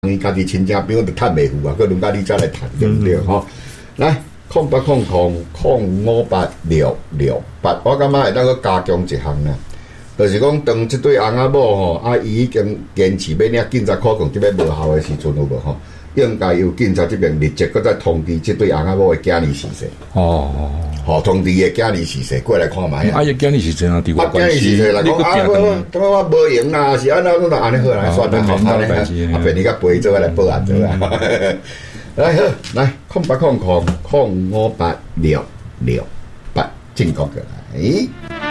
你家己亲戚朋友都趁袂赴啊，佮轮到你再来趁，对不对？吼、来0800058668，我感觉会当佮加强一项啦，就是讲当即对翁仔某吼，伊已经坚持要领警察考卷，即要无效的时阵有无吼？应该由警察这边立即搁再通知即对翁仔某的囝儿逝世。通知伊的囝儿逝世过来看觅啊。 伊囝儿逝世啊，伫我囝儿逝世来讲我无闲啦，是安怎都安尼好啦，算得好安尼啊，变你甲陪做来报案做啊。来好，来0800058668，正确过来。